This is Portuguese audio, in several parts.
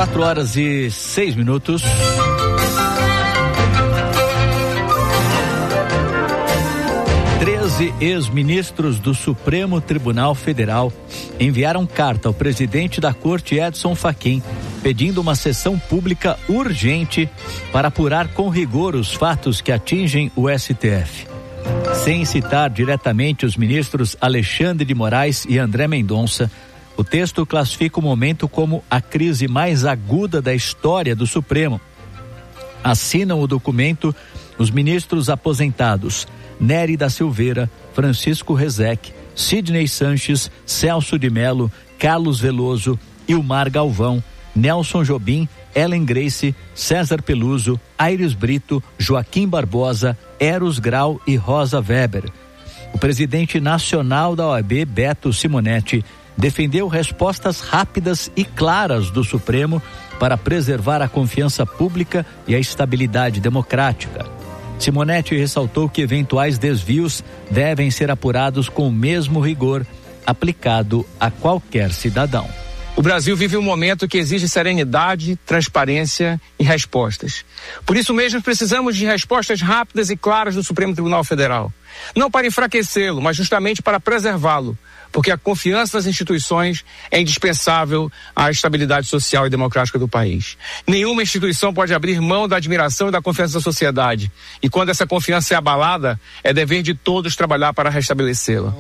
4h06. 13 ex-ministros do Supremo Tribunal Federal enviaram carta ao presidente da Corte, Edson Fachin, pedindo uma sessão pública urgente para apurar com rigor os fatos que atingem o STF. Sem citar diretamente os ministros Alexandre de Moraes e André Mendonça, o texto classifica o momento como a crise mais aguda da história do Supremo. Assinam o documento os ministros aposentados Nery da Silveira, Francisco Rezec, Sidney Sanches, Celso de Mello, Carlos Veloso, Ilmar Galvão, Nelson Jobim, Ellen Grace, César Peluso, Aires Brito, Joaquim Barbosa, Eros Grau e Rosa Weber. O presidente nacional da OAB, Beto Simonetti, defendeu respostas rápidas e claras do Supremo para preservar a confiança pública e a estabilidade democrática. Simonetti ressaltou que eventuais desvios devem ser apurados com o mesmo rigor aplicado a qualquer cidadão. O Brasil vive um momento que exige serenidade, transparência e respostas. Por isso mesmo precisamos de respostas rápidas e claras do Supremo Tribunal Federal. Não para enfraquecê-lo, mas justamente para preservá-lo, porque a confiança nas instituições é indispensável à estabilidade social e democrática do país. Nenhuma instituição pode abrir mão da admiração e da confiança da sociedade. E quando essa confiança é abalada, é dever de todos trabalhar para restabelecê-la.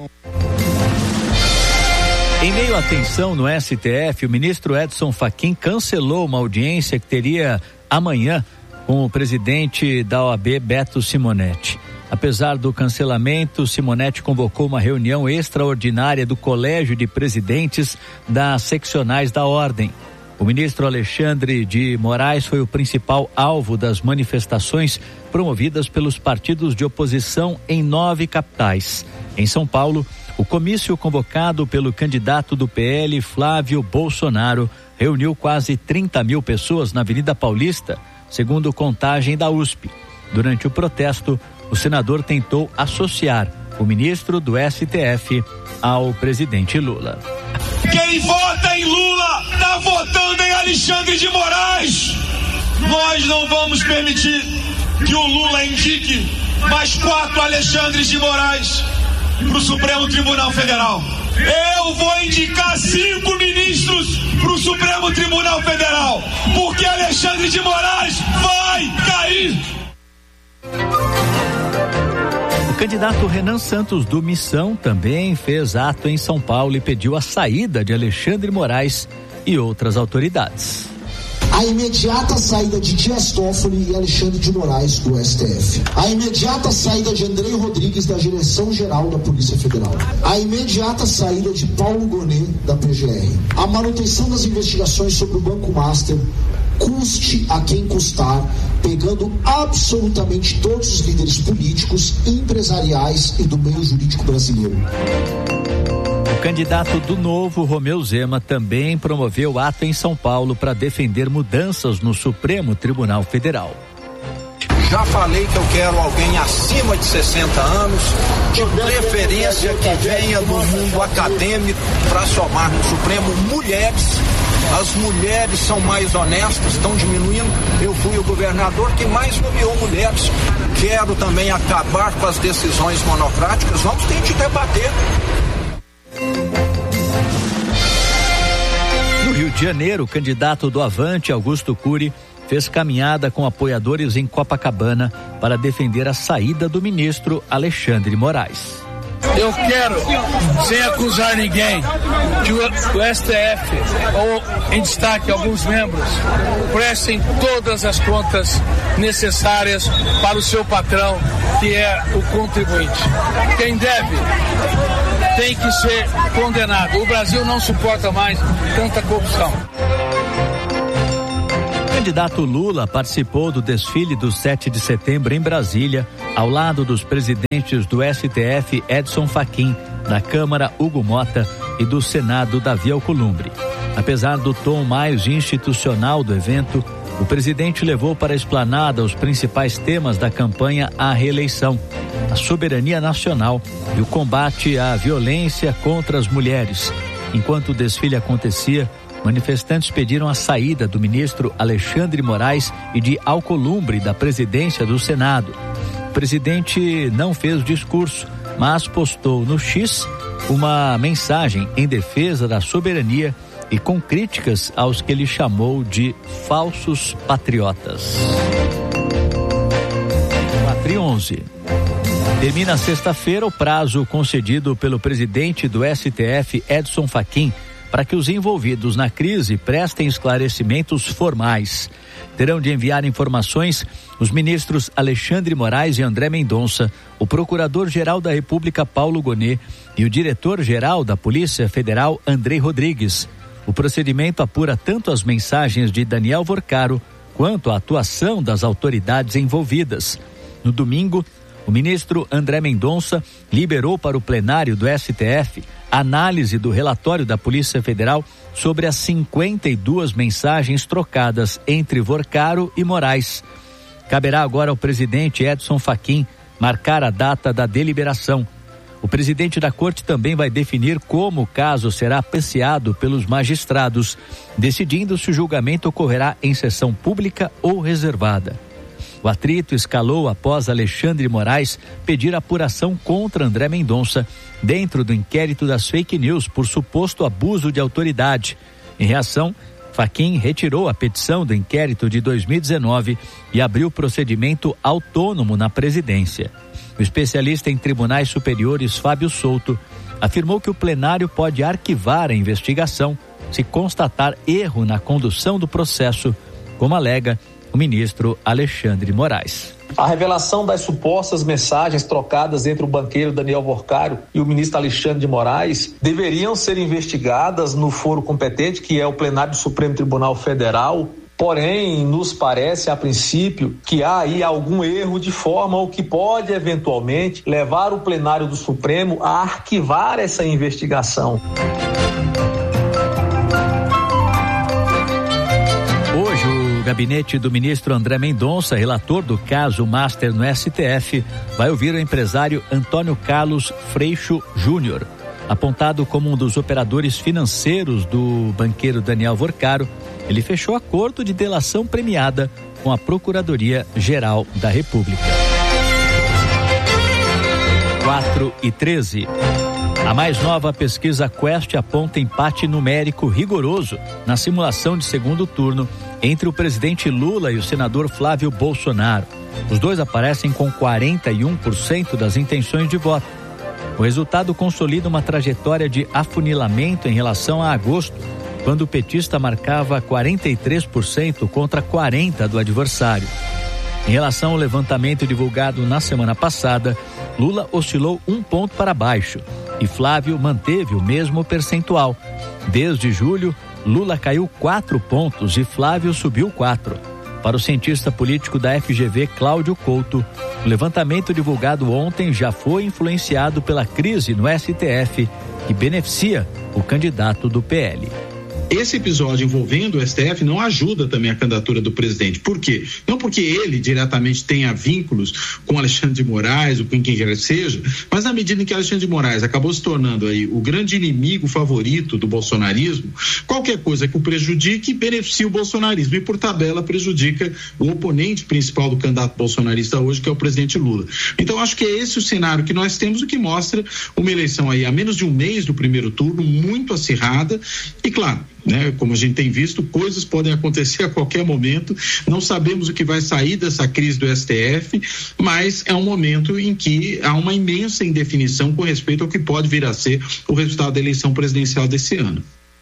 Em meio à tensão no STF, o ministro Edson Fachin cancelou uma audiência que teria amanhã com o presidente da OAB, Beto Simonetti. Apesar do cancelamento, Simonetti convocou uma reunião extraordinária do Colégio de Presidentes das seccionais da Ordem. O ministro Alexandre de Moraes foi o principal alvo das manifestações promovidas pelos partidos de oposição em 9 capitais. Em São Paulo, o comício convocado pelo candidato do PL, Flávio Bolsonaro, reuniu quase 30 mil pessoas na Avenida Paulista, segundo contagem da USP. Durante o protesto, o senador tentou associar o ministro do STF ao presidente Lula. Quem vota em Lula está votando em Alexandre de Moraes. Nós não vamos permitir que o Lula indique mais 4 Alexandres de Moraes para o Supremo Tribunal Federal. Eu vou indicar 5 ministros para o Supremo Tribunal Federal, porque Alexandre de Moraes vai cair. O candidato Renan Santos do Missão também fez ato em São Paulo e pediu a saída de Alexandre Moraes e outras autoridades. A imediata saída de Dias Toffoli e Alexandre de Moraes do STF. A imediata saída de Andrei Rodrigues da Direção-Geral da Polícia Federal. A imediata saída de Paulo Gonet da PGR. A manutenção das investigações sobre o Banco Master, custe a quem custar, pegando absolutamente todos os líderes políticos, empresariais e do meio jurídico brasileiro. O candidato do Novo, Romeu Zema, também promoveu ato em São Paulo para defender mudanças no Supremo Tribunal Federal. Já falei que eu quero alguém acima de 60 anos, de preferência que venha do mundo acadêmico para somar no Supremo mulheres. As mulheres são mais honestas, estão diminuindo. Eu fui o governador que mais nomeou mulheres. Quero também acabar com as decisões monocráticas. Vamos ter que debater. No Rio de Janeiro, o candidato do Avante, Augusto Cury, fez caminhada com apoiadores em Copacabana para defender a saída do ministro Alexandre de Moraes. Eu quero, sem acusar ninguém, que o STF, ou em destaque alguns membros, prestem todas as contas necessárias para o seu patrão, que é o contribuinte. Quem deve tem que ser condenado. O Brasil não suporta mais tanta corrupção. O candidato Lula participou do desfile do 7 de setembro em Brasília, ao lado dos presidentes do STF, Edson Fachin, da Câmara, Hugo Mota, e do Senado, Davi Alcolumbre. Apesar do tom mais institucional do evento, o presidente levou para a esplanada os principais temas da campanha à reeleição: a soberania nacional e o combate à violência contra as mulheres. Enquanto o desfile acontecia, manifestantes pediram a saída do ministro Alexandre de Moraes e de Alcolumbre da presidência do Senado. O presidente não fez discurso, mas postou no X uma mensagem em defesa da soberania e com críticas aos que ele chamou de falsos patriotas. 4:11. Termina sexta-feira o prazo concedido pelo presidente do STF, Edson Fachin, para que os envolvidos na crise prestem esclarecimentos formais. Terão de enviar informações os ministros Alexandre de Moraes e André Mendonça, o procurador-geral da República, Paulo Gonet, e o diretor-geral da Polícia Federal, Andrei Rodrigues. O procedimento apura tanto as mensagens de Daniel Vorcaro quanto a atuação das autoridades envolvidas. No domingo, o ministro André Mendonça liberou para o plenário do STF a análise do relatório da Polícia Federal sobre as 52 mensagens trocadas entre Vorcaro e Moraes. Caberá agora ao presidente Edson Fachin marcar a data da deliberação. O presidente da corte também vai definir como o caso será apreciado pelos magistrados, decidindo se o julgamento ocorrerá em sessão pública ou reservada. O atrito escalou após Alexandre de Moraes pedir apuração contra André Mendonça dentro do inquérito das fake news por suposto abuso de autoridade. Em reação, Fachin retirou a petição do inquérito de 2019 e abriu procedimento autônomo na presidência. O especialista em tribunais superiores Fábio Souto afirmou que o plenário pode arquivar a investigação se constatar erro na condução do processo, como alega o ministro Alexandre de Moraes. A revelação das supostas mensagens trocadas entre o banqueiro Daniel Vorcaro e o ministro Alexandre de Moraes deveriam ser investigadas no foro competente, que é o plenário do Supremo Tribunal Federal. Porém, nos parece, a princípio, que há aí algum erro de forma o que pode, eventualmente, levar o plenário do Supremo a arquivar essa investigação. Hoje, o gabinete do ministro André Mendonça, relator do caso Master no STF, vai ouvir o empresário Antônio Carlos Freixo Júnior. Apontado como um dos operadores financeiros do banqueiro Daniel Vorcaro, ele fechou acordo de delação premiada com a Procuradoria-Geral da República. 4:13. A mais nova pesquisa Quest aponta empate numérico rigoroso na simulação de segundo turno entre o presidente Lula e o senador Flávio Bolsonaro. Os dois aparecem com 41% das intenções de voto. O resultado consolida uma trajetória de afunilamento em relação a agosto, quando o petista marcava 43% contra 40% do adversário. Em relação ao levantamento divulgado na semana passada, Lula oscilou 1 ponto para baixo e Flávio manteve o mesmo percentual. Desde julho, Lula caiu 4 pontos e Flávio subiu 4. Para o cientista político da FGV, Cláudio Couto, o levantamento divulgado ontem já foi influenciado pela crise no STF, que beneficia o candidato do PL. Esse episódio envolvendo o STF não ajuda também a candidatura do presidente. Por quê? Não porque ele diretamente tenha vínculos com Alexandre de Moraes ou com quem quer que seja, mas na medida em que Alexandre de Moraes acabou se tornando aí o grande inimigo favorito do bolsonarismo, qualquer coisa que o prejudique beneficia o bolsonarismo e, por tabela, prejudica o oponente principal do candidato bolsonarista hoje, que é o presidente Lula. Então, acho que é esse o cenário que nós temos, o que mostra uma eleição aí a menos de um mês do primeiro turno, muito acirrada e, claro, como a gente tem visto, coisas podem acontecer a qualquer momento, não sabemos o que vai sair dessa crise do STF, mas é um momento em que há uma imensa indefinição com respeito ao que pode vir a ser o resultado da eleição presidencial desse ano.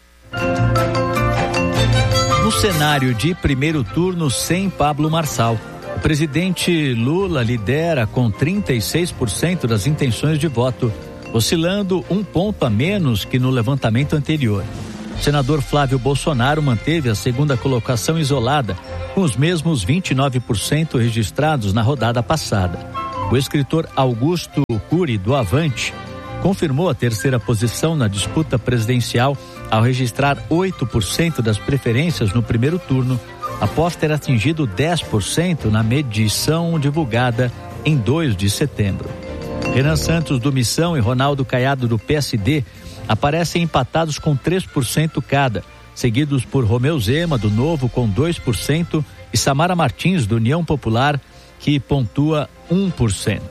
No cenário de primeiro turno sem Pablo Marçal, o presidente Lula lidera com 36% das intenções de voto, oscilando 1 ponto a menos que no levantamento anterior. O senador Flávio Bolsonaro manteve a segunda colocação isolada, com os mesmos 29% registrados na rodada passada. O escritor Augusto Cury, do Avante, confirmou a terceira posição na disputa presidencial ao registrar 8% das preferências no primeiro turno, após ter atingido 10% na medição divulgada em 2 de setembro. Renan Santos, do Missão, e Ronaldo Caiado, do PSD, aparecem empatados com 3% cada, seguidos por Romeu Zema, do Novo, com 2%, e Samara Martins, do União Popular, que pontua 1%.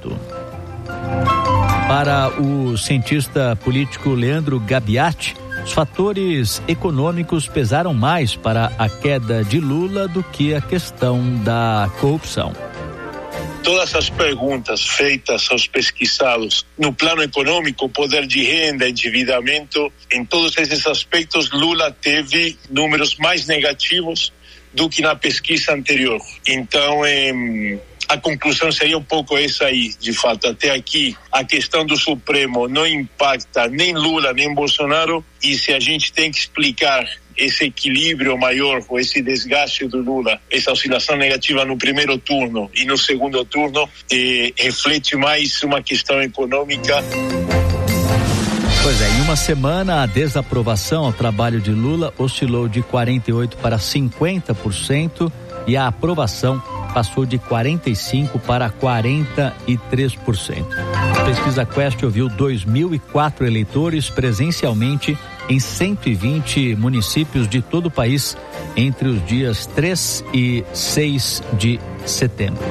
Para o cientista político Leandro Gabiati, os fatores econômicos pesaram mais para a queda de Lula do que a questão da corrupção. Todas as perguntas feitas aos pesquisados no plano econômico, poder de renda, endividamento, em todos esses aspectos, Lula teve números mais negativos do que na pesquisa anterior. Então, a conclusão seria um pouco essa aí, de fato. Até aqui, a questão do Supremo não impacta nem Lula, nem Bolsonaro, e se a gente tem que explicar esse equilíbrio maior, ou esse desgaste do Lula, essa oscilação negativa no primeiro turno e no segundo turno, reflete mais uma questão econômica. Pois é, em uma semana a desaprovação ao trabalho de Lula oscilou de 48% para 50% e a aprovação passou de 45% para 43%. A pesquisa Quest ouviu 2.004 eleitores presencialmente em 120 municípios de todo o país entre os dias 3 e 6 de setembro.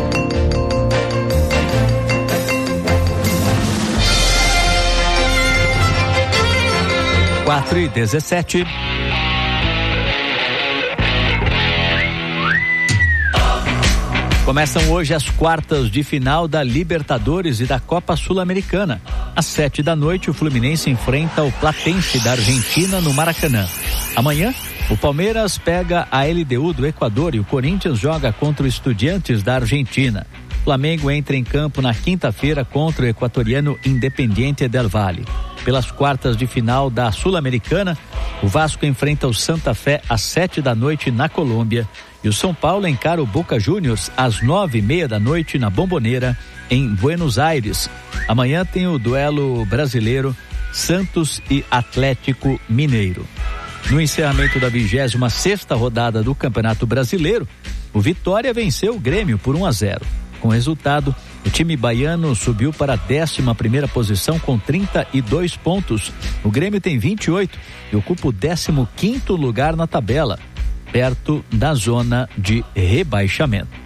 Quatro e 17. Começam hoje as quartas de final da Libertadores e da Copa Sul-Americana. Às 7h, o Fluminense enfrenta o Platense da Argentina no Maracanã. Amanhã, o Palmeiras pega a LDU do Equador e o Corinthians joga contra o Estudiantes da Argentina. O Flamengo entra em campo na quinta-feira contra o equatoriano Independiente del Valle. Pelas quartas de final da Sul-Americana, o Vasco enfrenta o Santa Fé às 7h na Colômbia e o São Paulo encara o Boca Juniors às 9h30 na Bombonera, em Buenos Aires. Amanhã tem o duelo brasileiro Santos e Atlético Mineiro. No encerramento da 26ª rodada do Campeonato Brasileiro, o Vitória venceu o Grêmio por 1-0. Com o resultado, o time baiano subiu para a 11ª posição com 32 pontos. O Grêmio tem 28 e ocupa o 15º lugar na tabela, perto da zona de rebaixamento.